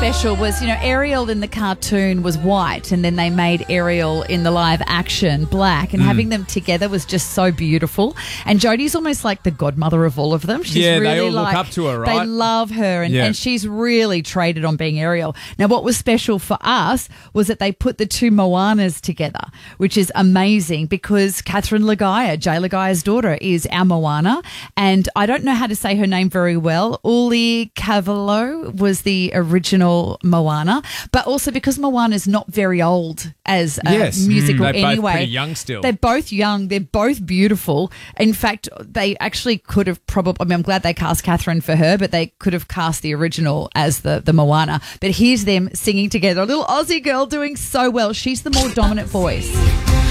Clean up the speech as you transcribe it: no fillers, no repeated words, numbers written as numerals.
special was, Ariel in the cartoon was white, and then they made Ariel in the live action black, and having them together was just so beautiful. And Jodie's almost like the godmother of all of them. She's really, they all look up to her, right? They love her, and she's really traded on being Ariel. Now, what was special for us was that they put the two Moanas together, which is amazing because Catherine Lagaya, Jay Lagaya's daughter, is our Moana, and I don't know how to say her name very well. Uli Cavallo was the original Moana, but also because Moana's not very old as a musical they're anyway. Both pretty young still. They're both young. They're both beautiful. In fact, they actually could have I'm glad they cast Catherine for her, but they could have cast the original as the Moana. But here's them singing together. A little Aussie girl doing so well. She's the more dominant voice.